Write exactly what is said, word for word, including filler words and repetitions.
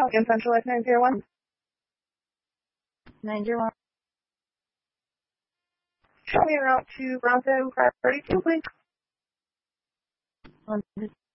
Falcon Central at nine zero one. nine zero one. Show me a route to Bronco thirty-two, please. One,